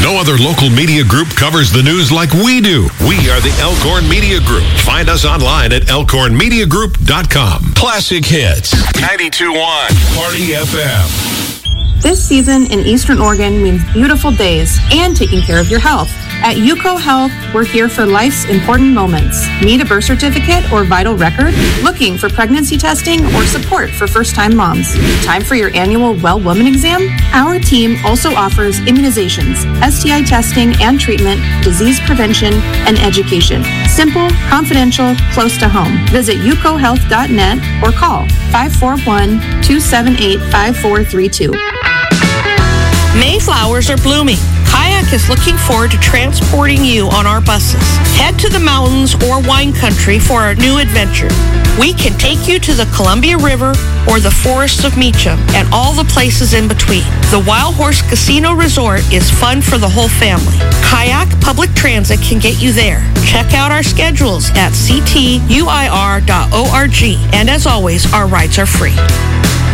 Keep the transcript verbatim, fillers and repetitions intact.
No other local media group covers the news like we do. We are the Elkhorn Media Group. Find us online at elkhorn media group dot com. Classic Hits. ninety-two point one. Party F M. This season in Eastern Oregon means beautiful days and taking care of your health. At UCO Health, we're here for life's important moments. Need a birth certificate or vital record? Looking for pregnancy testing or support for first-time moms? Time for your annual Well Woman exam? Our team also offers immunizations, S T I testing and treatment, disease prevention, and education. Simple, confidential, close to home. Visit u c o health dot net or call five four one, two seven eight, five four three two. Mayflowers are blooming. Kayak is looking forward to transporting you on our buses. Head to the mountains or wine country for our new adventure. We can take you to the Columbia River or the forests of Meacham and all the places in between. The Wild Horse Casino Resort is fun for the whole family. Kayak Public Transit can get you there. Check out our schedules at c t u i r dot org. And as always, our rides are free.